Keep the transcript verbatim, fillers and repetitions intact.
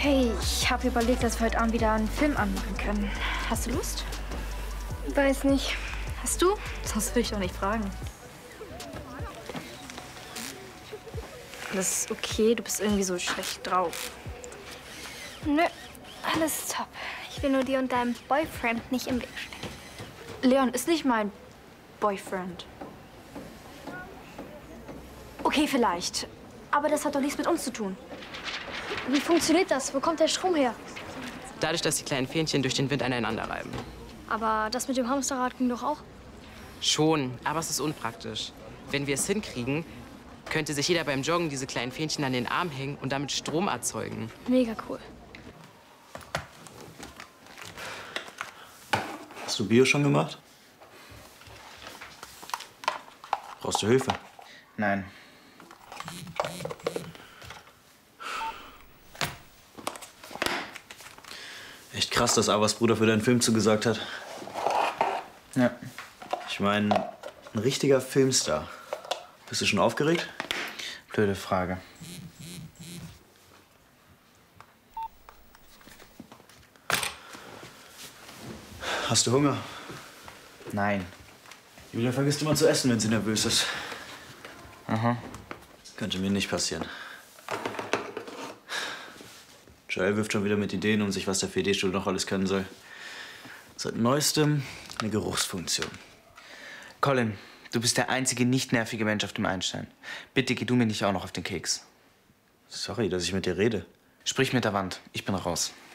Hey, ich habe überlegt, dass wir heute Abend wieder einen Film anmachen können. Hast du Lust? Weiß nicht. Hast du? Sonst will ich doch nicht fragen. Das ist okay, du bist irgendwie so schlecht drauf. Nö, alles top. Ich will nur dir und deinem Boyfriend nicht im Weg stecken. Leon ist nicht mein Boyfriend. Okay, vielleicht. Aber das hat doch nichts mit uns zu tun. Wie funktioniert das? Wo kommt der Strom her? Dadurch, dass die kleinen Fähnchen durch den Wind aneinander reiben. Aber das mit dem Hamsterrad ging doch auch. Schon, aber es ist unpraktisch. Wenn wir es hinkriegen, könnte sich jeder beim Joggen diese kleinen Fähnchen an den Arm hängen und damit Strom erzeugen. Mega cool. Hast du Bio schon gemacht? Brauchst du Hilfe? Nein. Echt krass, dass Avas Bruder für deinen Film zugesagt hat. Ja. Ich meine, ein richtiger Filmstar. Bist du schon aufgeregt? Blöde Frage. Hast du Hunger? Nein. Julia vergisst immer zu essen, wenn sie nervös ist. Aha. Könnte mir nicht passieren. Joel wirft schon wieder mit Ideen um sich, was der vier D-Stuhl noch alles können soll. Seit neuestem eine Geruchsfunktion. Colin, du bist der einzige nicht nervige Mensch auf dem Einstein. Bitte geh du mir nicht auch noch auf den Keks. Sorry, dass ich mit dir rede. Sprich mit der Wand. Ich bin raus.